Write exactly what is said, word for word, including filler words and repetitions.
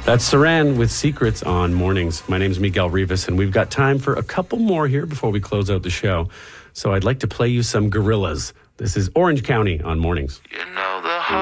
That's Saran with Secrets on Mornings. My name's Miguel Rivas, and we've got time for a couple more here before we close out the show. So I'd like to play you some Gorillaz. This is Orange County on Mornings. You